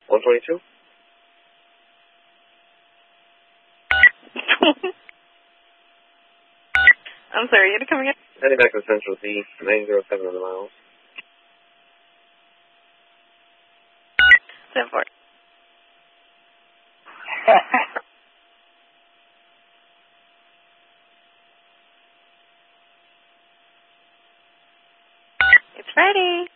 122? I'm sorry, you coming in? Heading back to Central D, 907 on the miles. 10-4. It's Friday.